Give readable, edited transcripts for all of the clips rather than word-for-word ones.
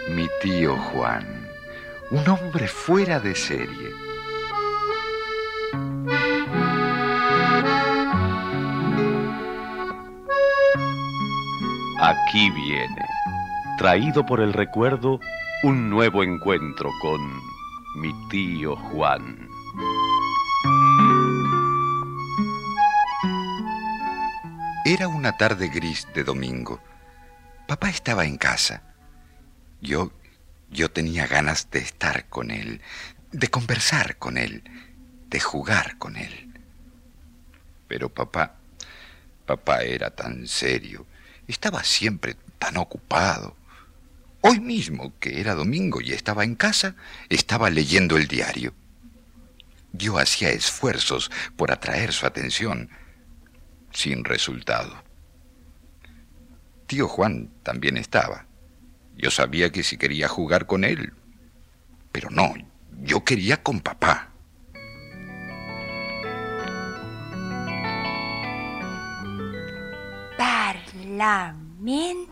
Mi tío Juan, un hombre fuera de serie. Aquí viene, traído por el recuerdo, un nuevo encuentro con mi tío Juan. Era una tarde gris de domingo. Papá estaba en casa. Yo tenía ganas de estar con él, de conversar con él, de jugar con él. Pero papá era tan serio, estaba siempre tan ocupado. Hoy mismo, que era domingo y estaba en casa, estaba leyendo el diario. Yo hacía esfuerzos por atraer su atención, sin resultado. Tío Juan también estaba. Yo sabía que si quería jugar con él, pero no, yo quería con papá. Parlamento.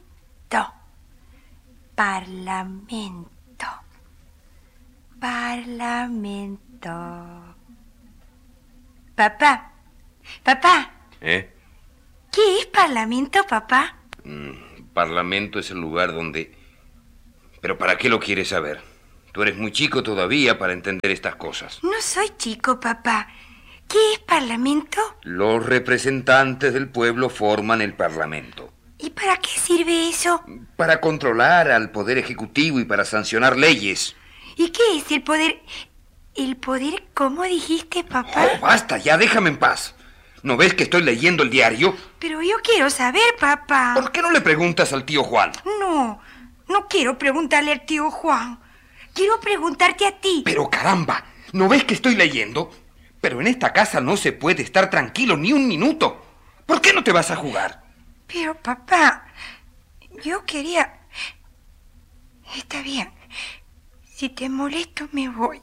Parlamento. Parlamento. Papá. Papá. ¿Eh? ¿Qué es parlamento, papá? Parlamento es el lugar donde... ¿Pero para qué lo quieres saber? Tú eres muy chico todavía para entender estas cosas. No soy chico, papá. ¿Qué es parlamento? Los representantes del pueblo forman el parlamento. ¿Y para qué sirve eso? Para controlar al poder ejecutivo y para sancionar leyes. ¿Y qué es el poder? ¿El poder cómo dijiste, papá? Oh, basta, ya déjame en paz. ¿No ves que estoy leyendo el diario? Pero yo quiero saber, papá. ¿Por qué no le preguntas al tío Juan? No quiero preguntarle al tío Juan. Quiero preguntarte a ti. Pero caramba, ¿no ves que estoy leyendo? Pero en esta casa no se puede estar tranquilo ni un minuto. ¿Por qué no te vas a jugar? Pero, papá, yo quería... Está bien. Si te molesto, me voy.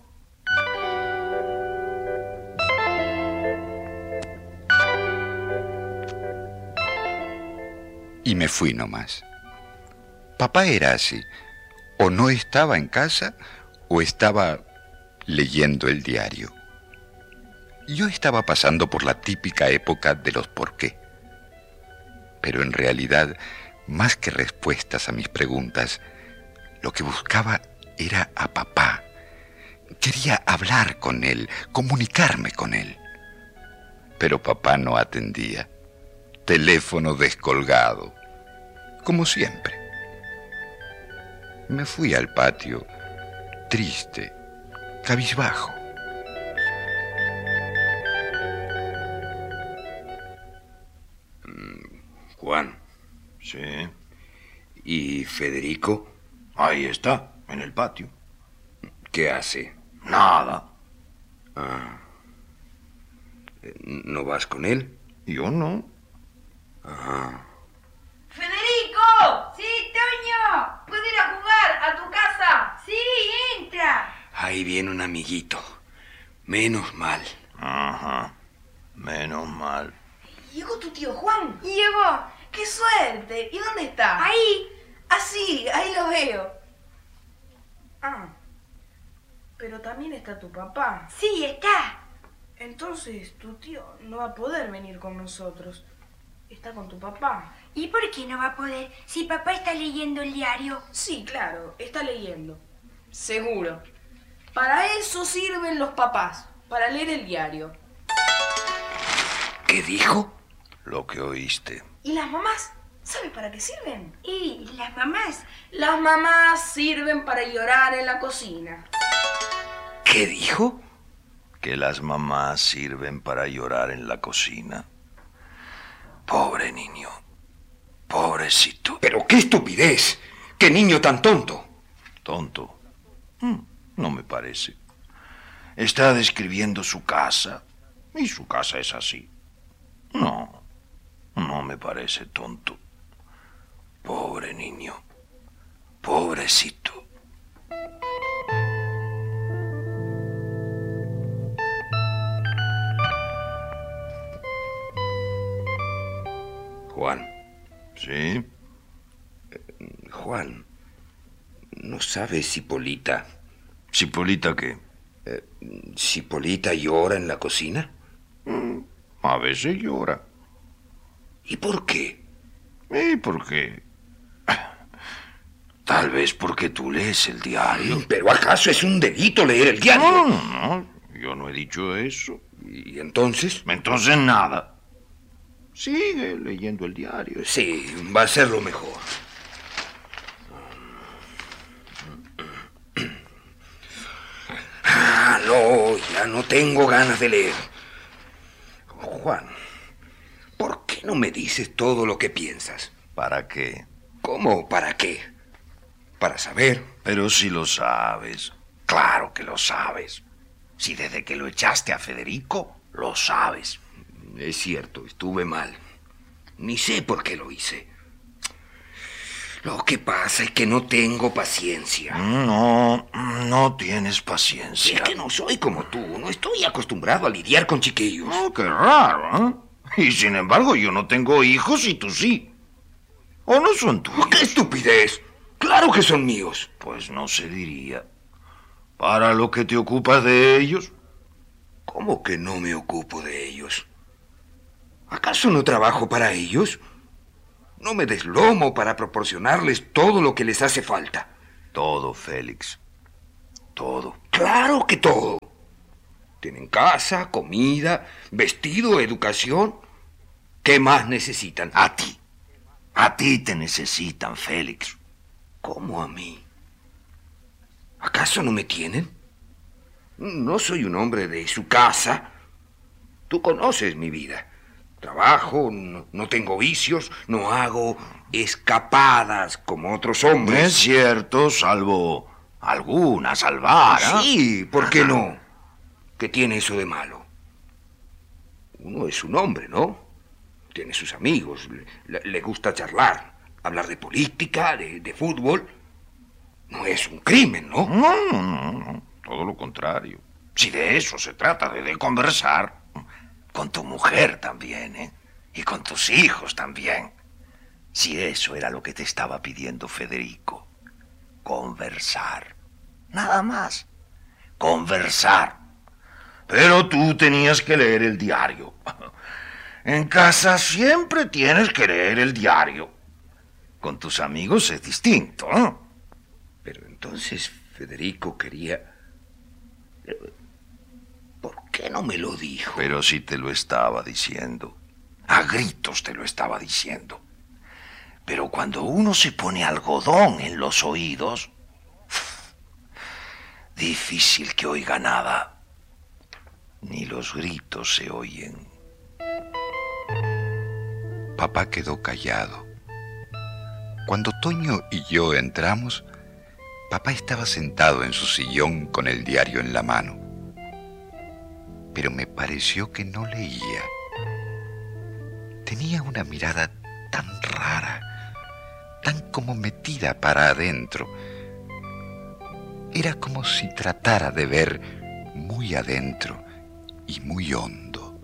Y me fui nomás. Papá era así. O no estaba en casa o estaba leyendo el diario. Yo estaba pasando por la típica época de los por qué. Pero en realidad, más que respuestas a mis preguntas, lo que buscaba era a papá. Quería hablar con él, comunicarme con él. Pero papá no atendía. Teléfono descolgado, como siempre. Me fui al patio, triste, cabizbajo. Juan. Sí. ¿Y Federico? Ahí está, en el patio. ¿Qué hace? Nada. ¿No vas con él? Yo no. ¡Federico! ¡Sí, Toño! ¿Puedo ir a jugar a tu casa? ¡Sí, entra! Ahí viene un amiguito. Menos mal. Ajá. Menos mal. ¿Llegó tu tío Juan? Llegó. ¡Qué suerte! ¿Y dónde está? Ahí. Ah, sí, ahí lo veo. Pero también está tu papá. Sí, está. Entonces tu tío no va a poder venir con nosotros. Está con tu papá. ¿Y por qué no va a poder si papá está leyendo el diario? Sí, claro, está leyendo. Seguro. Para eso sirven los papás, para leer el diario. ¿Qué dijo? Lo que oíste. ¿Y las mamás? ¿Sabes para qué sirven? ¿Y las mamás? Las mamás sirven para llorar en la cocina. ¿Qué dijo? Que las mamás sirven para llorar en la cocina. Pobre niño. Pobrecito. ¡Pero qué estupidez! ¡Qué niño tan tonto! ¿Tonto? No me parece. Está describiendo su casa. Y su casa es así. No me parece tonto. Pobre niño. Pobrecito. Juan. ¿Sí? Juan, ¿No sabes si Polita... ¿Cipolita qué? si Polita llora en la cocina? A veces llora. ¿Y por qué? ¿Y por qué? Tal vez porque tú lees el diario. ¿Pero acaso es un delito leer el diario? No, yo no he dicho eso. ¿Y entonces? Entonces nada. Sigue leyendo el diario. Sí, va a ser lo mejor. No, ya no tengo ganas de leer. Juan, ¿por qué no me dices todo lo que piensas? ¿Para qué? ¿Cómo? ¿Para qué? Para saber. Pero si lo sabes. Claro que lo sabes. Si desde que lo echaste a Federico, lo sabes. Es cierto, estuve mal. Ni sé por qué lo hice. Lo que pasa es que no tengo paciencia. No tienes paciencia. Es que no soy como tú. No estoy acostumbrado a lidiar con chiquillos. Oh, qué raro, ¿eh? Y sin embargo, yo no tengo hijos y tú sí. ¿O no son tuyos? ¡Qué estupidez! ¡Claro que son míos! Pues no se diría. ¿Para lo que te ocupas de ellos? ¿Cómo que no me ocupo de ellos? ¿Acaso no trabajo para ellos? No me deslomo para proporcionarles todo lo que les hace falta. Todo, Félix. Todo. ¡Claro que todo! Tienen casa, comida, vestido, educación. ¿Qué más necesitan? A ti. A ti te necesitan, Félix. ¿Cómo a mí? ¿Acaso no me tienen? No soy un hombre de su casa. Tú conoces mi vida. Trabajo, no tengo vicios, no hago escapadas como otros hombres. Es cierto, salvo alguna salvara. Sí, ¿por qué no? ¿Qué tiene eso de malo? Uno es un hombre, ¿no? Tiene sus amigos, le gusta charlar, hablar de política, de fútbol. No es un crimen, ¿no? No. Todo lo contrario. Si de eso se trata, de conversar. Con tu mujer también, ¿eh? Y con tus hijos también. Si eso era lo que te estaba pidiendo Federico. Conversar. Nada más. Conversar. Pero tú tenías que leer el diario. En casa siempre tienes que leer el diario. Con tus amigos es distinto, ¿no? Pero entonces Federico quería... ¿Por qué no me lo dijo? Pero si te lo estaba diciendo. A gritos te lo estaba diciendo. Pero cuando uno se pone algodón en los oídos, difícil que oiga nada. Ni los gritos se oyen. Papá quedó callado. Cuando Toño y yo entramos, papá estaba sentado en su sillón con el diario en la mano. Pero me pareció que no leía. Tenía una mirada tan rara, tan como metida para adentro. Era como si tratara de ver muy adentro y muy hondo.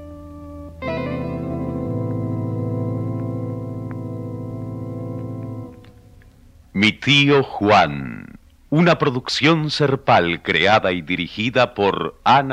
Mi tío Juan, una producción Serpal creada y dirigida por Ana